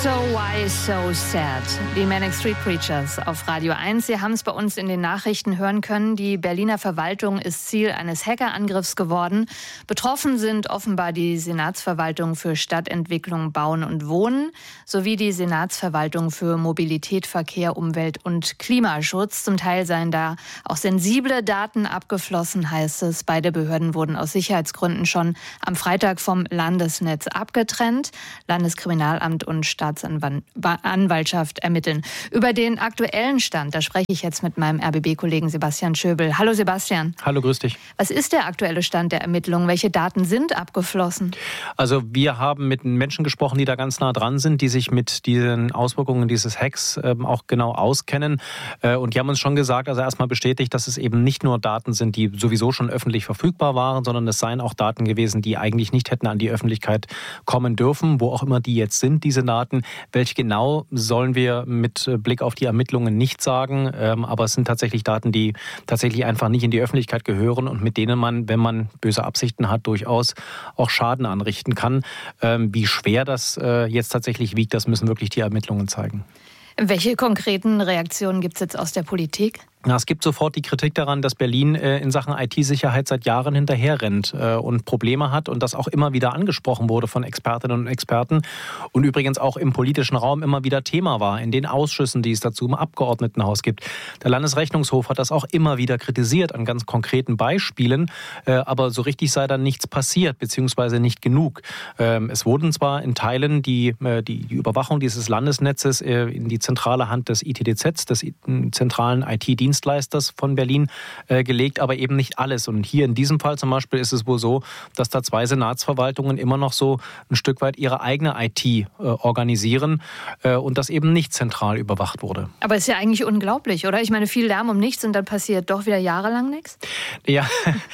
So Why So Sad? Die Manic Street Preachers auf Radio 1. Sie haben es bei uns in den Nachrichten hören können. Die Berliner Verwaltung ist Ziel eines Hackerangriffs geworden. Betroffen sind offenbar die Senatsverwaltung für Stadtentwicklung, Bauen und Wohnen sowie die Senatsverwaltung für Mobilität, Verkehr, Umwelt und Klimaschutz. Zum Teil seien da auch sensible Daten abgeflossen, heißt es. Beide Behörden wurden aus Sicherheitsgründen schon am Freitag vom Landesnetz abgetrennt. Landeskriminalamt und Staatsanwaltschaft ermitteln. Über den aktuellen Stand, da spreche ich jetzt mit meinem RBB-Kollegen Sebastian Schöbel. Hallo Sebastian. Hallo, grüß dich. Was ist der aktuelle Stand der Ermittlungen? Welche Daten sind abgeflossen? Also wir haben mit Menschen gesprochen, die da ganz nah dran sind, die sich mit diesen Auswirkungen dieses Hacks auch genau auskennen. Und die haben uns schon gesagt, also erstmal bestätigt, dass es eben nicht nur Daten sind, die sowieso schon öffentlich verfügbar waren, sondern es seien auch Daten gewesen, die eigentlich nicht hätten an die Öffentlichkeit kommen dürfen, wo auch immer die jetzt sind, diese Daten. Welche genau, sollen wir mit Blick auf die Ermittlungen nicht sagen. Aber es sind tatsächlich Daten, die tatsächlich einfach nicht in die Öffentlichkeit gehören und mit denen man, wenn man böse Absichten hat, durchaus auch Schaden anrichten kann. Wie schwer das jetzt tatsächlich wiegt, das müssen wirklich die Ermittlungen zeigen. Welche konkreten Reaktionen gibt es jetzt aus der Politik? Ja, es gibt sofort die Kritik daran, dass Berlin in Sachen IT-Sicherheit seit Jahren hinterherrennt und Probleme hat und das auch immer wieder angesprochen wurde von Expertinnen und Experten und übrigens auch im politischen Raum immer wieder Thema war, in den Ausschüssen, die es dazu im Abgeordnetenhaus gibt. Der Landesrechnungshof hat das auch immer wieder kritisiert an ganz konkreten Beispielen, aber so richtig sei dann nichts passiert, beziehungsweise nicht genug. Es wurden zwar in Teilen die Überwachung dieses Landesnetzes in die zentrale Hand des ITDZ, des zentralen IT-Dienstleisters von Berlin gelegt, aber eben nicht alles. Und hier in diesem Fall zum Beispiel ist es wohl so, dass da 2 Senatsverwaltungen immer noch so ein Stück weit ihre eigene IT organisieren und das eben nicht zentral überwacht wurde. Aber ist ja eigentlich unglaublich, oder? Ich meine, viel Lärm um nichts und dann passiert doch wieder jahrelang nichts? Ja,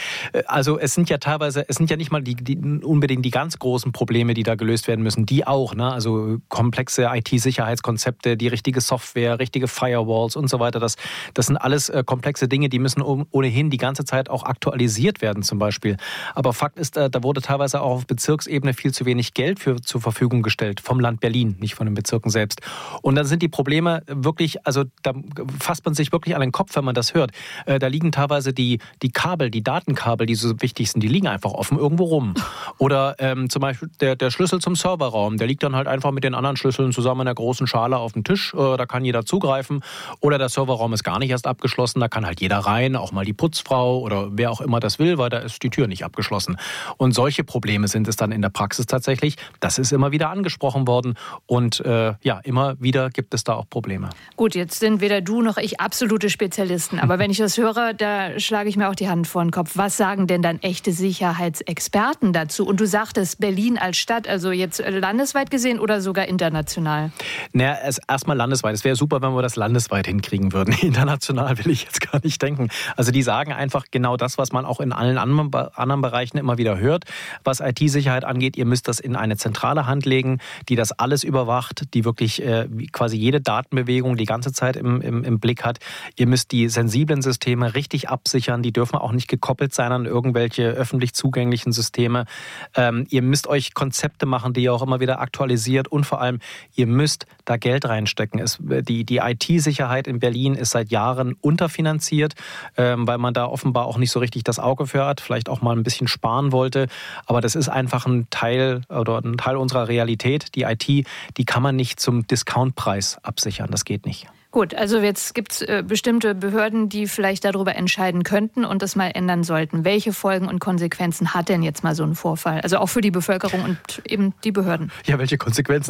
also es sind ja nicht mal unbedingt die ganz großen Probleme, die da gelöst werden müssen, die auch, ne? Also komplexe IT-Sicherheitskonzepte, die richtige Software, richtige Firewalls und so weiter, das sind alles komplexe Dinge, die müssen ohnehin die ganze Zeit auch aktualisiert werden zum Beispiel. Aber Fakt ist, da wurde teilweise auch auf Bezirksebene viel zu wenig Geld zur Verfügung gestellt, vom Land Berlin, nicht von den Bezirken selbst. Und dann sind die Probleme wirklich, also da fasst man sich wirklich an den Kopf, wenn man das hört. Da liegen teilweise die Kabel, die Datenkabel, die so wichtig sind, die liegen einfach offen irgendwo rum. Oder zum Beispiel der Schlüssel zum Serverraum, der liegt dann halt einfach mit den anderen Schlüsseln zusammen in einer großen Schale auf dem Tisch. Da kann jeder zugreifen. Oder der Serverraum ist gar nicht erst abgeschlossen, da kann halt jeder rein, auch mal die Putzfrau oder wer auch immer das will, weil da ist die Tür nicht abgeschlossen. Und solche Probleme sind es dann in der Praxis tatsächlich. Das ist immer wieder angesprochen worden und immer wieder gibt es da auch Probleme. Gut, jetzt sind weder du noch ich absolute Spezialisten, aber wenn ich das höre, da schlage ich mir auch die Hand vor den Kopf. Was sagen denn dann echte Sicherheitsexperten dazu? Und du sagtest Berlin als Stadt, also jetzt landesweit gesehen oder sogar international? Naja, erstmal landesweit. Es wäre super, wenn wir das landesweit hinkriegen würden. International will ich jetzt gar nicht denken. Also die sagen einfach genau das, was man auch in allen anderen Bereichen immer wieder hört. Was IT-Sicherheit angeht, ihr müsst das in eine zentrale Hand legen, die das alles überwacht, die wirklich quasi jede Datenbewegung die ganze Zeit im Blick hat. Ihr müsst die sensiblen Systeme richtig absichern. Die dürfen auch nicht gekoppelt sein an irgendwelche öffentlich zugänglichen Systeme. Ihr müsst euch Konzepte machen, die ihr auch immer wieder aktualisiert und vor allem, ihr müsst da Geld reinstecken. Die IT-Sicherheit in Berlin ist seit Jahren unterfinanziert, weil man da offenbar auch nicht so richtig das Auge für hat, vielleicht auch mal ein bisschen sparen wollte. Aber das ist einfach ein Teil unserer Realität. Die IT, die kann man nicht zum Discountpreis absichern. Das geht nicht. Gut, also jetzt gibt es bestimmte Behörden, die vielleicht darüber entscheiden könnten und das mal ändern sollten. Welche Folgen und Konsequenzen hat denn jetzt mal so ein Vorfall? Also auch für die Bevölkerung und eben die Behörden. Ja, welche Konsequenzen?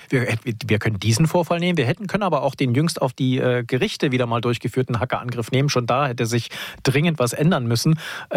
Wir können diesen Vorfall nehmen. Wir können aber auch den jüngst auf die Gerichte wieder mal durchgeführten Hackerangriff nehmen. Schon da hätte sich dringend was ändern müssen.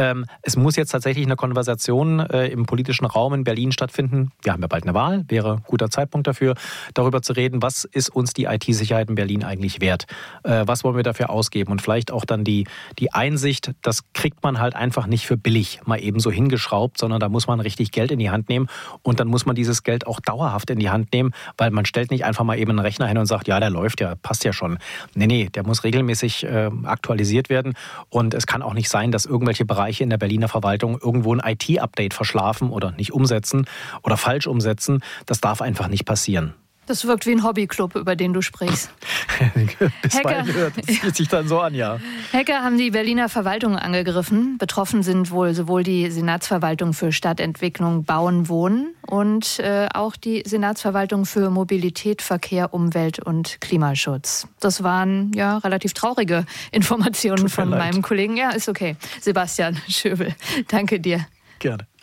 Es muss jetzt tatsächlich eine Konversation im politischen Raum in Berlin stattfinden. Wir haben ja bald eine Wahl, wäre ein guter Zeitpunkt dafür, darüber zu reden, was ist uns die IT-Sicherheit in Berlin eigentlich wert? Was wollen wir dafür ausgeben? Und vielleicht auch dann die Einsicht, das kriegt man halt einfach nicht für billig mal eben so hingeschraubt, sondern da muss man richtig Geld in die Hand nehmen und dann muss man dieses Geld auch dauerhaft in die Hand nehmen, weil man stellt nicht einfach mal eben einen Rechner hin und sagt, ja, der läuft ja, passt ja schon. Nee, der muss regelmäßig aktualisiert werden und es kann auch nicht sein, dass irgendwelche Bereiche in der Berliner Verwaltung irgendwo ein IT-Update verschlafen oder nicht umsetzen oder falsch umsetzen. Das darf einfach nicht passieren. Das wirkt wie ein Hobbyclub, über den du sprichst. Bisweilen fühlt sich dann so an, ja. Hacker haben die Berliner Verwaltung angegriffen. Betroffen sind wohl sowohl die Senatsverwaltung für Stadtentwicklung, Bauen, Wohnen und auch die Senatsverwaltung für Mobilität, Verkehr, Umwelt und Klimaschutz. Das waren ja relativ traurige Informationen von meinem Kollegen. Ja, ist okay. Sebastian Schöbel, danke dir. Gerne.